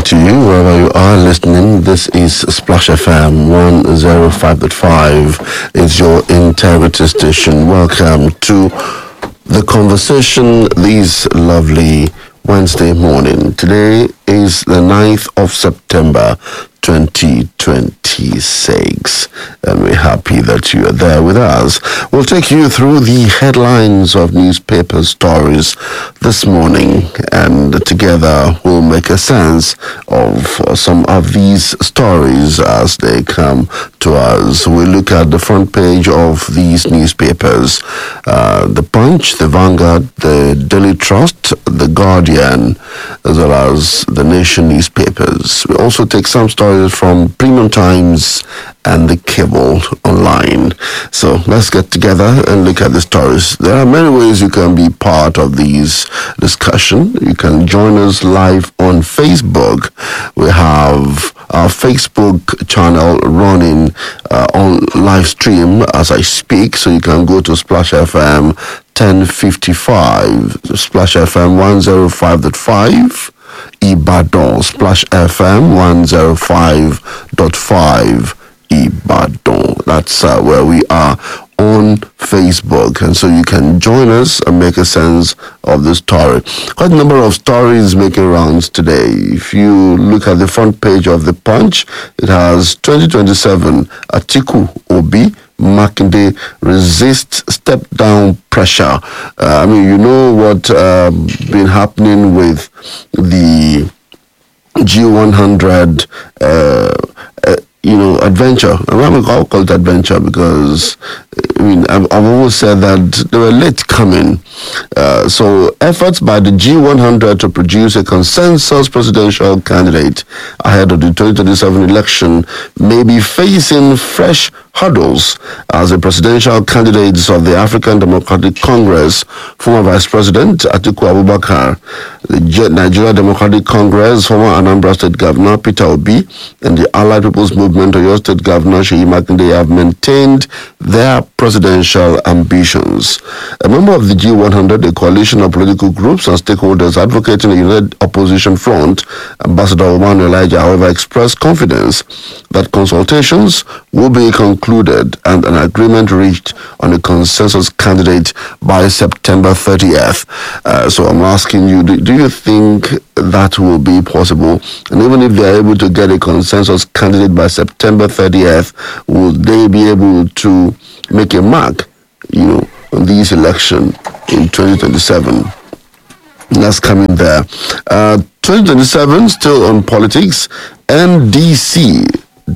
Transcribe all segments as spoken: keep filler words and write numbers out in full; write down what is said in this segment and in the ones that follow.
to you wherever you are listening. This is Splash F M one oh five point five. It's your integrity station. Welcome to the conversation this lovely Wednesday morning. Today is the ninth of September twenty twenty-six, and we're happy that you are there with us. We'll take you through the headlines of newspaper stories this morning, and together we'll make a sense of some of these stories as they come to us. We'll look at the front page of these newspapers, uh, The Punch, The Vanguard, The Daily Trust, The Guardian, as well as the Nation newspapers. We also take some stories from Premium Times and the Cable Online. So let's get together and look at the stories. There are many ways you can be part of these discussion. You can join us live on Facebook. We have our Facebook channel running uh, on live stream as I speak, so you can go to Splash F M ten fifty-five, Splash F M one oh five point five, Ibadan, Splash F M one oh five point five, Ibadan. That's uh, where we are on Facebook, and so you can join us and make a sense of the story. Quite a number of stories making rounds today. If you look at the front page of The Punch, it has twenty twenty-seven, Atiku Obi, Makinde resist step down pressure. Uh, I mean, you know what um, been happening with the G one hundred uh, uh, you know, adventure. I'm going to call it adventure because, I mean, I've, I've always said that they were late coming. Uh, so efforts by the G one hundred to produce a consensus presidential candidate ahead of the twenty twenty-seven election may be facing fresh hurdles as the presidential candidates of the African Democratic Congress, former Vice President Atiku Abubakar, the Nigeria Democratic Congress, former Anambra State Governor Peter Obi, and the Allied People's Movement, Oyo State Governor Seyi Makinde have maintained their presidential ambitions. A member of the G one hundred, a coalition of political groups and stakeholders advocating a united opposition front, Ambassador Oman Elijah, however, expressed confidence that consultations will be concluded and an agreement reached on a consensus candidate by September thirtieth. Uh, so I'm asking you, do, do you think that will be possible? And even if they are able to get a consensus candidate by September thirtieth, will they be able to make a mark, you know, on this election in twenty twenty-seven? That's coming there. Uh, twenty twenty-seven, still on politics, N D C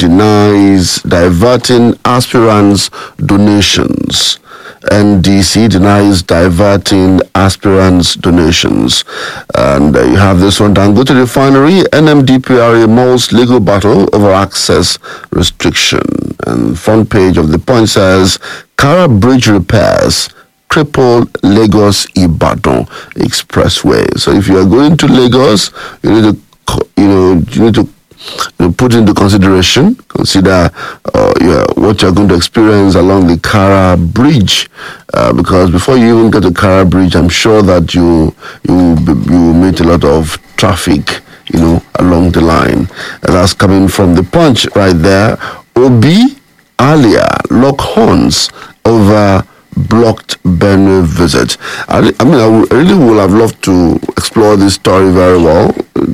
denies diverting aspirants' donations. N D C denies diverting aspirants' donations. And uh, you have this one down. Go to the refinery. N M D P R A mulls legal battle over access restriction. And front page of The Punch says, Kara Bridge repairs crippled Lagos Ibadan expressway. So if you are going to Lagos, you need to, you know, you need to You put into consideration, consider uh, yeah, what you're going to experience along the Kara Bridge, uh, because before you even get to Kara Bridge, I'm sure that you you you will meet a lot of traffic, you know, along the line. And that's coming from The Punch right there. Obi Alia lock horns over blocked Benue visit. I, I mean, I, w- I really would have loved to explore this story very well.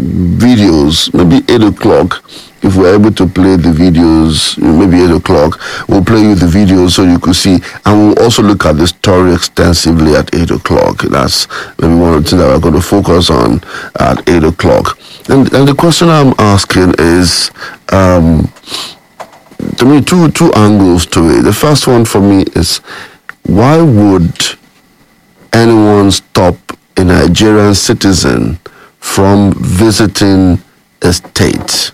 Videos, maybe eight o'clock. If we're able to play the videos, maybe eight o'clock, we'll play you the videos so you could see. And we'll also look at the story extensively at eight o'clock. That's maybe one of the things that we're going to focus on at eight o'clock. And, and the question I'm asking is, um, to me, two, two angles to it. The first one for me is, why would anyone stop a Nigerian citizen from visiting a state?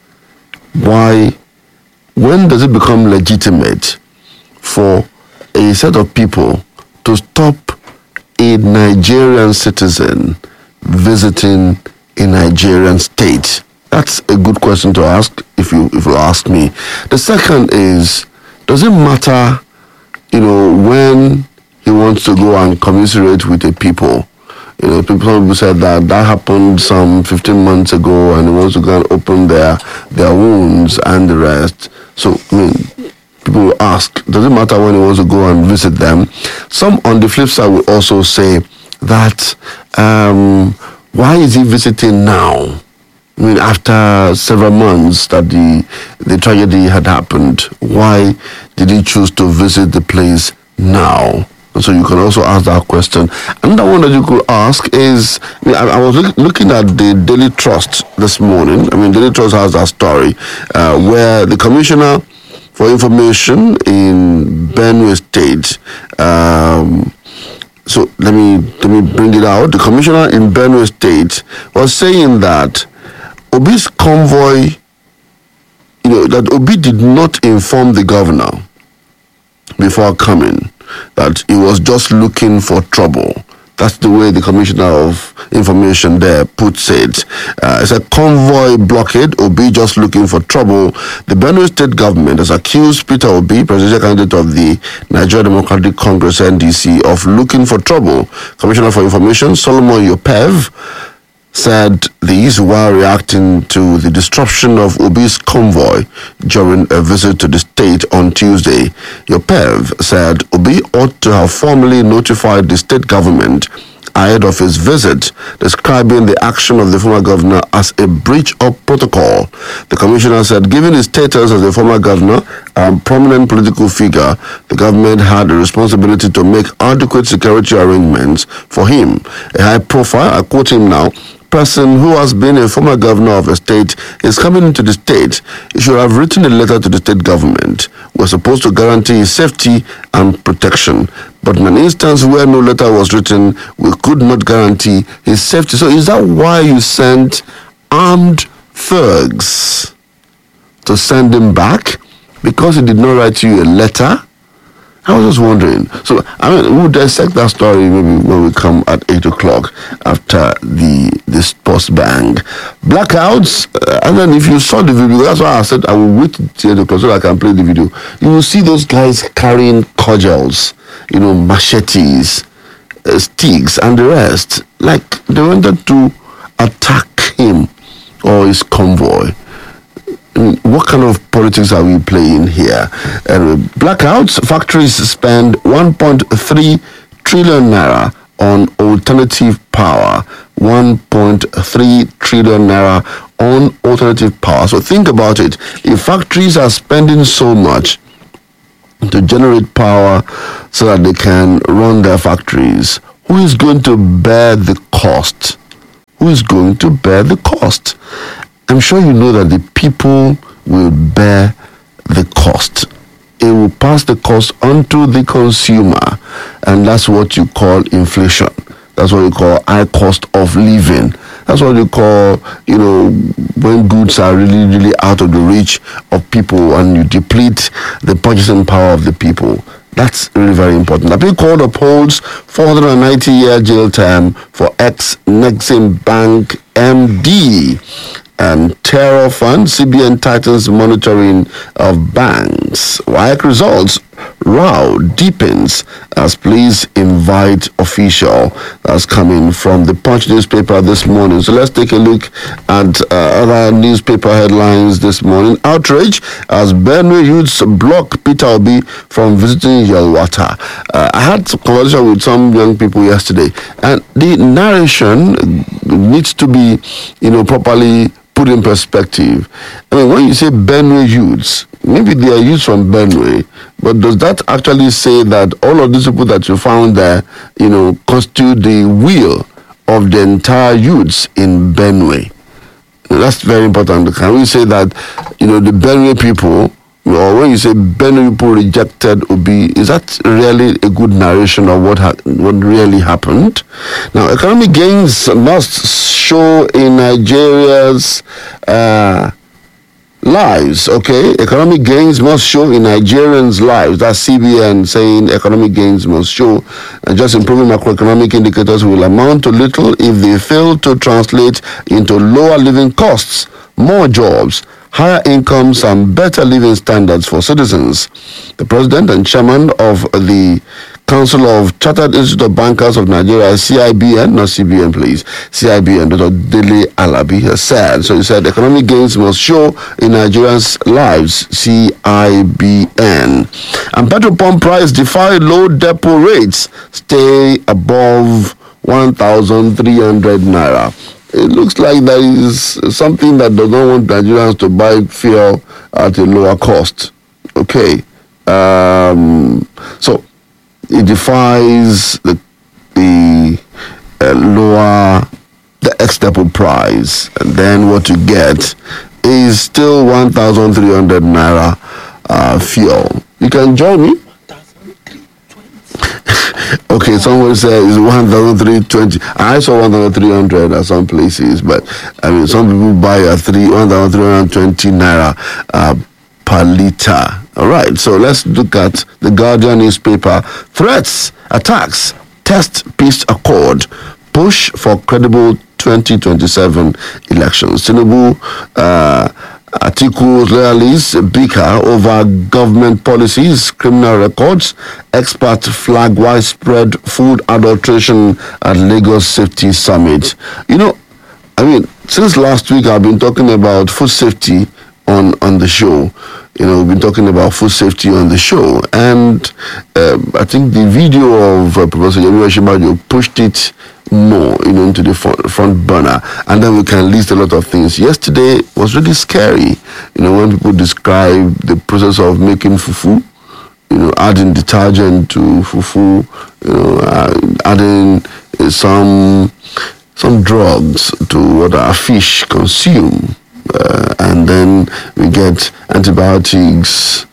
Why? When does it become legitimate for a set of people to stop a Nigerian citizen visiting a Nigerian state? That's a good question to ask, if you if you ask me. The second is, does it matter, you know, when he wants to go and commiserate with the people? You know, people, some people said that that happened some fifteen months ago, and he wants to go and open their their wounds and the rest. So, I mean, people will ask, does it matter when he wants to go and visit them? Some on the flip side will also say that um, why is he visiting now? I mean, after several months that the the tragedy had happened, why did he choose to visit the place now? So you can also ask that question. Another one that you could ask is, I, mean, I, I was look, looking at the Daily Trust this morning. I mean, Daily Trust has that story uh, where the Commissioner for Information in Benue State, um, so let me let me bring it out. The Commissioner in Benue State was saying that Obi's convoy, you know, that Obi did not inform the governor before coming, that he was just looking for trouble. That's the way the Commissioner of Information there puts it. Uh, it's a convoy blockade, Obi just looking for trouble. The Benue State government has accused Peter Obi, presidential candidate of the Nigeria Democratic Congress N D C, of looking for trouble. Commissioner for Information, Solomon Yopev, said these while reacting to the disruption of Obi's convoy during a visit to the state on Tuesday. Yopev said Obi ought to have formally notified the state government ahead of his visit, describing the action of the former governor as a breach of protocol. The commissioner said, given his status as a former governor and prominent political figure, the government had a responsibility to make adequate security arrangements for him. A high profile, I quote him now, person who has been a former governor of a state is coming into the state. He should have written a letter to the state government. We're supposed to guarantee his safety and protection. But in an instance where no letter was written, we could not guarantee his safety. So is that why you sent armed thugs to send him back? Because he did not write you a letter? I was just wondering. So, I mean, we'll dissect that story maybe when we come at eight o'clock after the this post bang. Blackouts, uh, and then if you saw the video, that's why I said I will wait till eight o'clock so that I can play the video. You will see those guys carrying cudgels, you know, machetes, uh, sticks, and the rest. Like they wanted to attack him or his convoy. I mean, what kind of politics are we playing here? Uh, blackouts, factories spend one point three trillion naira on alternative power. one point three trillion naira on alternative power. So think about it. If factories are spending so much to generate power so that they can run their factories, who is going to bear the cost? Who is going to bear the cost? I'm sure you know that the people will bear the cost. It will pass the cost onto the consumer, and that's what you call inflation. That's what you call high cost of living. That's what you call, you know, when goods are really, really out of the reach of people and you deplete the purchasing power of the people. That's really very important. The Appeal Court upholds four hundred ninety year jail term for ex-Nexim Bank M D. And terror fund, C B N tightens monitoring of banks. W A E C results, row deepens as police invite official. That's coming from the Punch newspaper this morning. So let's take a look at uh, other newspaper headlines this morning. Outrage as Benue youths block Peter Obi from visiting Yelwata. Uh, I had a conversation with some young people yesterday, and the narration needs to be, you know, properly put in perspective. I mean, when you say Benue youths, maybe they are youths from Benue, but does that actually say that all of these people that you found there, you know, constitute the will of the entire youths in Benue? That's very important. Can we say that, you know, the Benue people, or when you say Benue people rejected Obi, is that really a good narration of what ha- what really happened? Now, economic gains must show in Nigeria's uh, lives, okay? Economic gains must show in Nigerians' lives. That's C B N saying economic gains must show. And just improving macroeconomic indicators will amount to little if they fail to translate into lower living costs, more jobs, higher incomes, and better living standards for citizens. The president and chairman of the Council of Chartered Institute of Bankers of Nigeria, C I B N, not C B N, please, C I B N, Doctor Dele Alabi, has said. So he said economic gains must show in Nigerians' lives, C I B N. And petrol pump price defy low depot rates, stay above one thousand three hundred naira. It looks like there is something that does not want Nigerians to buy fuel at a lower cost. Okay. Um, so it defies the, the uh, lower, the ex-depot price. And then what you get is still one thousand three hundred naira uh, fuel. You can join me. Okay, someone said it's one thousand three hundred twenty. I saw one thousand three hundred at some places, but I mean, some people buy a three one thousand three hundred twenty naira uh, per liter. All right, so let's look at the Guardian newspaper. Threats, attacks, test peace accord, push for credible twenty twenty-seven elections. Tinubu, uh, Atiku rallies bicker over government policies, criminal records. Expert flag widespread food adulteration at Lagos Safety Summit. You know, I mean, since last week I've been talking about food safety on, on the show. You know, we've been talking about food safety on the show. And uh, I think the video of uh, Professor Yemi Osinbajo pushed it more, you know, into the front, front burner. And then we can list a lot of things. Yesterday was really scary, you know, when people describe the process of making fufu, you know, adding detergent to fufu, you know, uh, adding uh, some some drugs to what our fish consume. Uh, and then we get antibiotics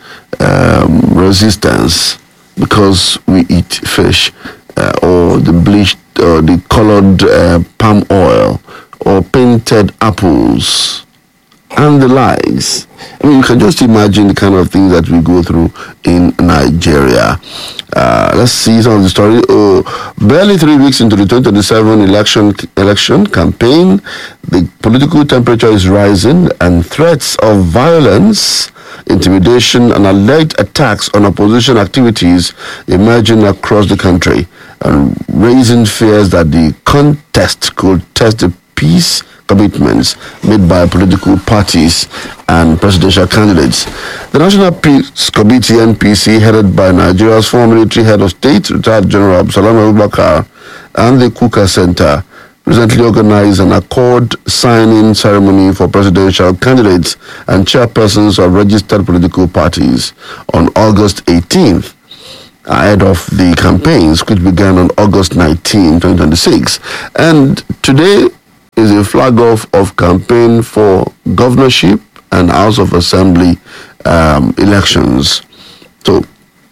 um, resistance because we eat fish, uh, or the bleached or the colored uh, palm oil, or painted apples, and the likes. I mean, you can just imagine the kind of things that we go through in Nigeria. Uh, let's see some of the story. Oh, barely three weeks into the twenty twenty-seven election election campaign, the political temperature is rising, and threats of violence, intimidation, and alleged attacks on opposition activities emerging across the country, and raising fears that the contest could test the peace commitments made by political parties and presidential candidates. The National Peace Committee, N P C, headed by Nigeria's former military head of state, retired General Absalom Abubakar, and the Kuka Center, recently organized an accord signing ceremony for presidential candidates and chairpersons of registered political parties on August eighteenth. Ahead of the campaigns, which began on August nineteenth, twenty twenty-six. And today is a flag off of campaign for governorship and House of Assembly um, elections. So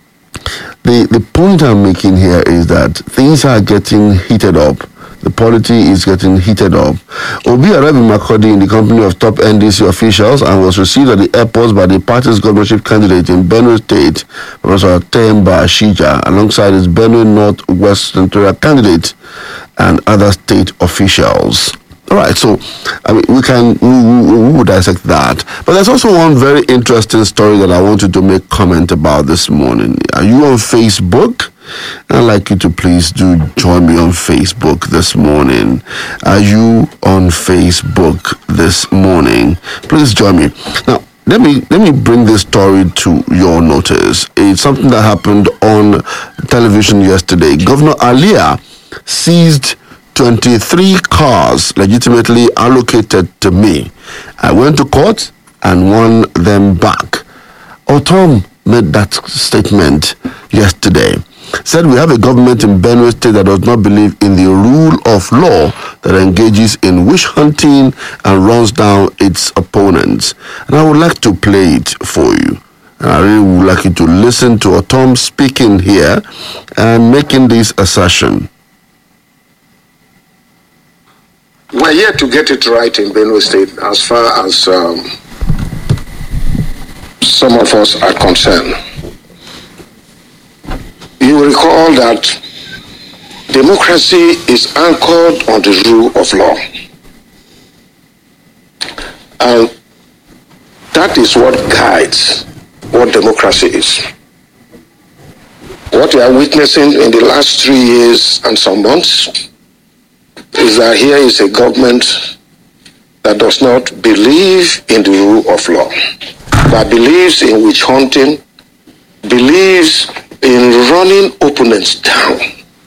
the, the point I'm making here is that things are getting heated up. The polity is getting heated up. Obi arrived in Makurdi in the company of top N D C officials and was received at the airport by the party's governorship candidate in Benue State, Professor Temba Shija, alongside his Benue North-West Senatorial candidate and other state officials. All right, so I mean, we can we, we, we will dissect that. But there's also one very interesting story that I wanted to make comment about this morning. Are you on Facebook? I'd like you to please do join me on Facebook this morning. Are you on Facebook this morning? Please join me. Now, let me let me bring this story to your notice. It's something that happened on television yesterday. Governor Alia seized twenty-three cars legitimately allocated to me. I went to court and won them back. Otom made that statement yesterday. Said we have a government in Benue State that does not believe in the rule of law, that engages in witch hunting and runs down its opponents. And I would like to play it for you. And I really would like you to listen to Otom speaking here and making this assertion. We're yet to get it right in Benue State as far as um, some of us are concerned. You will recall that democracy is anchored on the rule of law. And that is what guides what democracy is. What we are witnessing in the last three years and some months is that here is a government that does not believe in the rule of law, but believes in witch hunting, believes in running opponents down.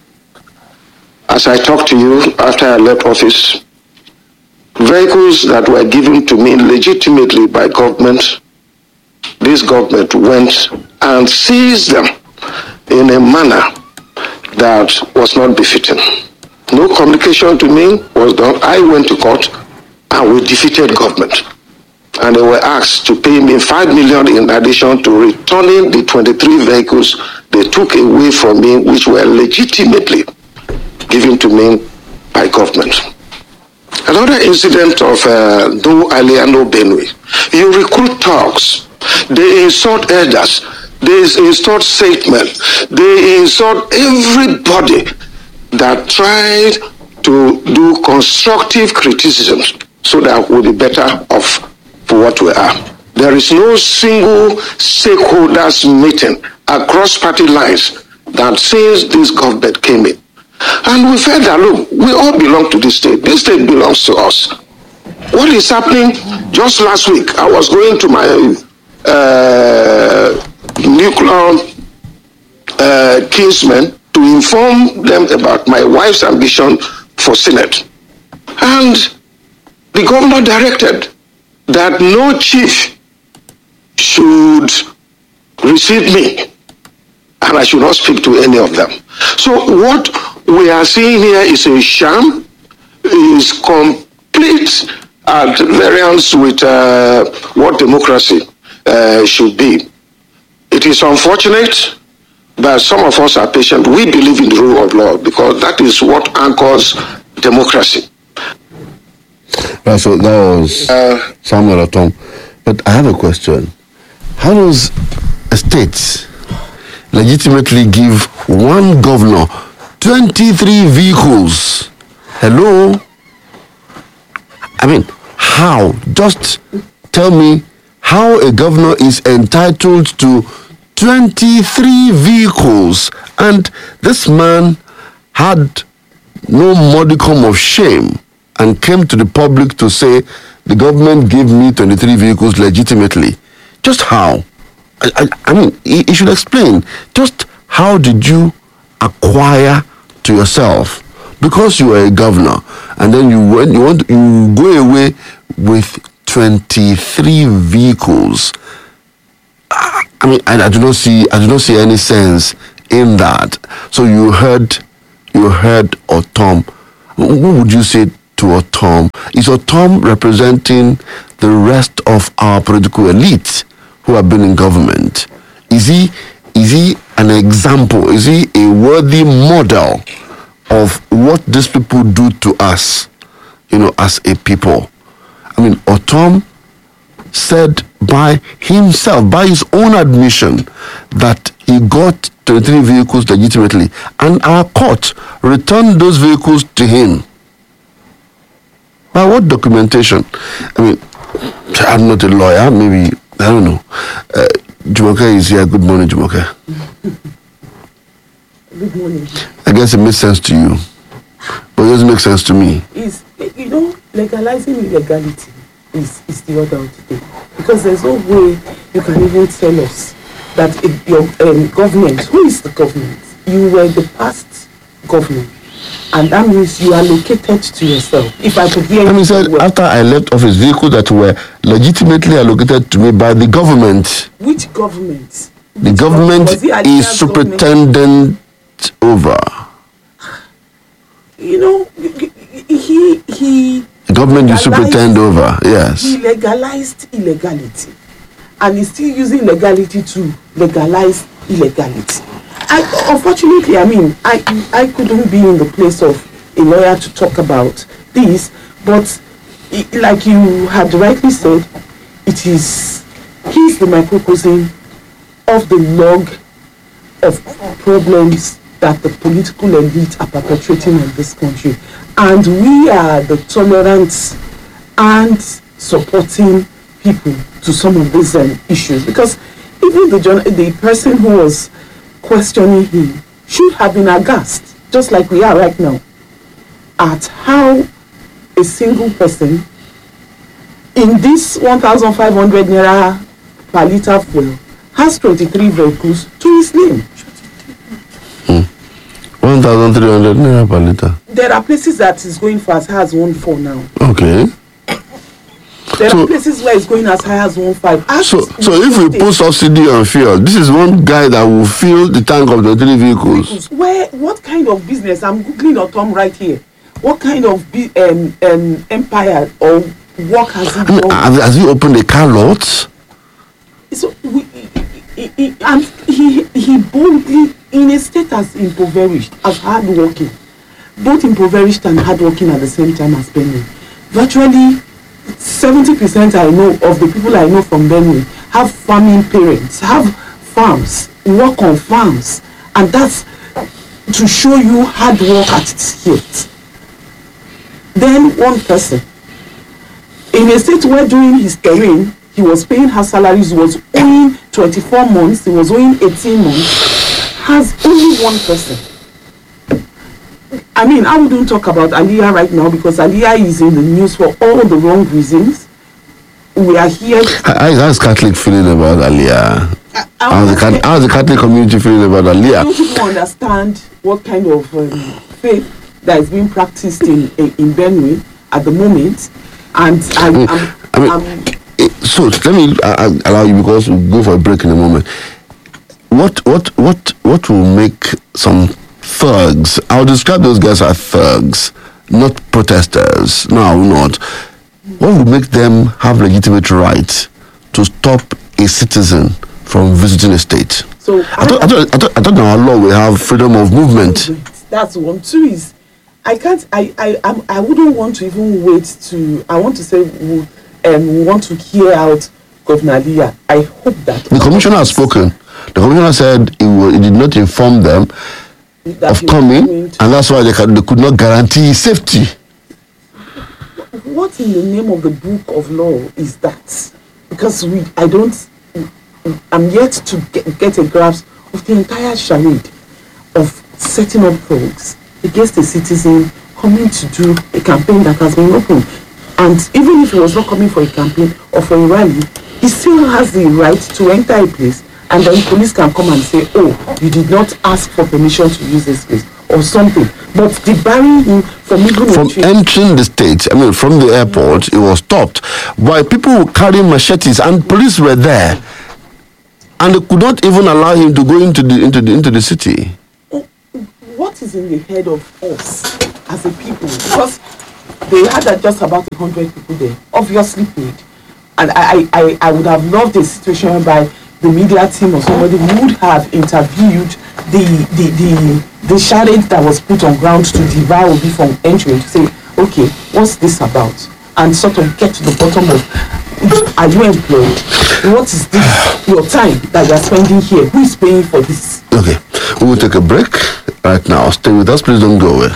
As I talked to you after I left office, vehicles that were given to me legitimately by government, this government went and seized them in a manner that was not befitting. No communication to me was done. I went to court and we defeated government. And they were asked to pay me five million in addition to returning the twenty-three vehicles they took away from me, which were legitimately given to me by government. Another incident of uh, No Alia No Benue. You recruit thugs, they insult elders, they insult statesmen, they insult everybody that tried to do constructive criticisms so that we'll be better off for what we are. There is no single stakeholders meeting across party lines that since this government came in. And we felt that, look, we all belong to this state. This state belongs to us. What is happening? Just last week, I was going to my uh, nuclear uh, kinsmen to inform them about my wife's ambition for Senate. And the governor directed that no chief should receive me and I should not speak to any of them. So what we are seeing here is a sham, is complete at variance with uh, what democracy uh, should be. It is unfortunate, but some of us are patient. We believe in the rule of law because that is what anchors democracy. Right, so that was uh, Samuel Ortom. But I have a question. How does a state legitimately give one governor twenty-three vehicles? Hello? I mean, how? Just tell me how a governor is entitled to twenty-three vehicles, and this man had no modicum of shame and came to the public to say the government gave me twenty-three vehicles legitimately. Just how? I, I, I mean, he, he should explain. Just how did you acquire to yourself? Because you are a governor, and then you went, you want you go away with twenty-three vehicles. I, I mean, I, I do not see, I do not see any sense in that. So you heard, you heard Ortom. What would you say to Ortom? Is Ortom representing the rest of our political elite who have been in government? Is he, is he an example? Is he a worthy model of what these people do to us, you know, as a people? I mean, Ortom said by himself, by his own admission, that he got twenty-three vehicles legitimately, and our court returned those vehicles to him. By what documentation? I mean, I'm not a lawyer, maybe, I don't know. Uh, Jumoke is here. Good morning, Jumoke. Good morning. I guess it makes sense to you, but it doesn't make sense to me. Is, you know, legalizing illegality is, is the order of the day. Because there's no way you can even tell us that it, your um, government, who is the government? You were the past government. And that means you allocated to yourself. If I could hear I mean, you said well. after I left office, vehicles that were legitimately allocated to me by the government. Which government? The Which government was it is Alia's superintendent over. You know, he he. The government you superintend over, yes. He legalized illegality, and he's still using legality to legalize illegality. I, unfortunately, I mean, I I couldn't be in the place of a lawyer to talk about this, but it, like you had rightly said, it is he's the microcosm of the log of problems that the political elite are perpetrating in this country, and we are the tolerant and supporting people to some of these um, issues, because even the the person who was questioning him should have been aghast, just like we are right now, at how a single person in this one thousand five hundred naira per litre fuel has twenty-three vehicles to his name. Hmm. one thousand three hundred naira per litre. There are places that is going for as high as one four now. Okay. There so, are places where it's going as high as one five. As so, so if we put subsidy on fuel, this is one guy that will fill the tank of the three vehicles. Where, what kind of business? I'm googling Otom right here. What kind of um, um, empire or work has he I mean, done? has he opened a car lot? So we, he, he, and he he boldly, in a state as impoverished, as hardworking, both impoverished and hardworking at the same time as Benue. Virtually seventy percent I know of the people I know from Benue have farming parents, have farms, work on farms, and that's to show you hard work at its height. Then one person, in a state where during his terrain, he was paying her salaries, he was owing twenty-four months, he was owing eighteen months, has only one person. I mean, I wouldn't talk about Aliyah right now because Aliyah is in the news for all the wrong reasons. We are here. How how's Catholic feeling about Aliyah? I, How's the, Cat- how's the Catholic community feeling about Aliyah? Don't people understand what kind of um, faith that is being practiced in in Benue at the moment? And I, I mean, I'm, I mean I'm, it, so let me uh, allow you because we'll go for a break in a moment. What what what what will make some thugs? I'll describe those guys as thugs, not protesters. No, I will not. What will make them have legitimate right to stop a citizen from visiting a state? so I thought I thought I thought, I thought our law will have freedom of movement. That's one. Two is, I can't. I I I'm, I wouldn't want to even wait to. I want to say we, um, we want to hear out Governor Aliyah. I hope that The commissioner has spoken. The commissioner said he, will, he did not inform them that of he was coming, going to- and that's why they, can, they could not guarantee safety. What in the name of the book of law is that? Because we, I don't, I'm yet to get, get a grasp of the entire charade of setting up thugs against a citizen coming to do a campaign that has been opened. And even if he was not coming for a campaign or for a rally, he still has the right to enter a place, and then police can come and say, oh, you did not ask for permission to use this place or something. But debarring him from even From entering- entering the state, I mean, from the airport, it was stopped. While people were carrying machetes, and police were there, and they could not even allow him to go into the into the into the city. What is in the head of us as a people? Because they had uh, just about a hundred people there, obviously paid. And I, I, I would have loved a situation whereby the media team or somebody would have interviewed the the the, the charade that was put on ground to debar Obi from entering, to say, okay, what's this about? And sort of get to the bottom of, are you employed? What is this? Your time that you're spending here, who is paying for this? Okay, we will take a break right now. Stay with us, please don't go away.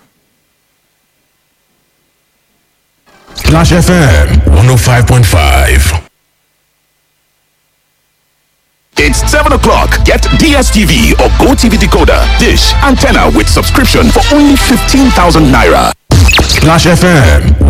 Splash F M one oh five point five. It's seven o'clock. Get D S T V or Go T V decoder, dish, antenna with subscription for only fifteen thousand naira. Splash F M